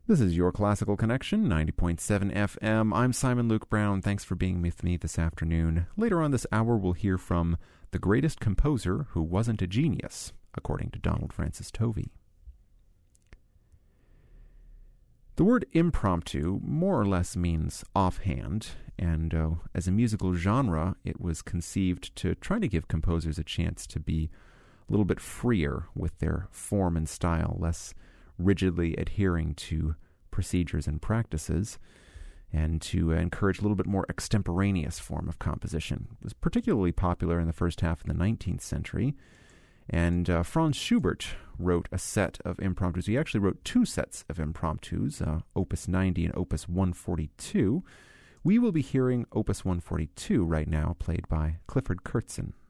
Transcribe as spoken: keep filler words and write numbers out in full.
This is Your Classical Connection, ninety point seven F M. I'm Simon Luke Brown. Thanks for being with me this afternoon. Later on this hour, we'll hear from the greatest composer who wasn't a genius, according to Donald Francis Tovey. The word impromptu more or less means offhand, and uh, as a musical genre, it was conceived to try to give composers a chance to be a little bit freer with their form and style, less rigidly adhering to procedures and practices, and to uh, encourage a little bit more extemporaneous form of composition. It was particularly popular in the first half of the nineteenth century, and uh, Franz Schubert wrote a set of impromptus. He actually wrote two sets of impromptus, uh, Opus ninety and Opus one forty-two. We will be hearing Opus one forty-two right now, played by Clifford Kurtzen.